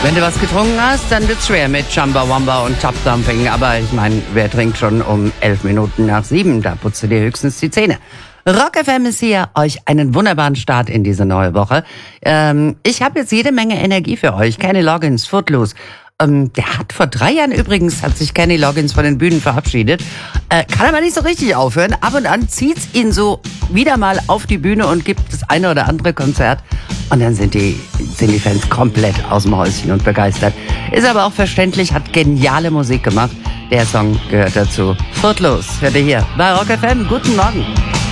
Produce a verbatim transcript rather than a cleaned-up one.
Wenn du was getrunken hast, dann wird's schwer mit Chumbawamba und Tap Thumping. Aber ich meine, wer trinkt schon um elf Minuten nach sieben? Da putzt du dir höchstens die Zähne. Rock F M ist hier, euch einen wunderbaren Start in diese neue Woche. Ähm, ich habe jetzt jede Menge Energie für euch. Kenny Loggins, Footloose. Ähm, der hat vor drei Jahren übrigens, hat sich Kenny Loggins von den Bühnen verabschiedet. Äh, kann aber nicht so richtig aufhören. Ab und an zieht's ihn so wieder mal auf die Bühne und gibt das eine oder andere Konzert. Und dann sind die, sind die Fans komplett aus dem Häuschen und begeistert. Ist aber auch verständlich, hat geniale Musik gemacht. Der Song gehört dazu. Footloose, hört ihr hier bei Rock F M. Guten Morgen.